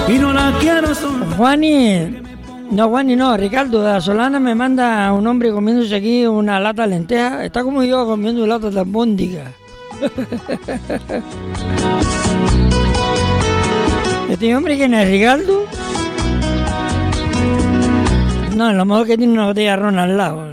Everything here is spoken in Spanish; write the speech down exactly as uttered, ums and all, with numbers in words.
y no la quiero soltar. Juani, no Juani no, Ricardo de la Solana me manda un hombre comiéndose aquí una lata de lentejas. Está como yo comiendo lata de albóndiga. ¿Este hombre quién es, Ricardo? No, a lo mejor que tiene una botella de ron al lado.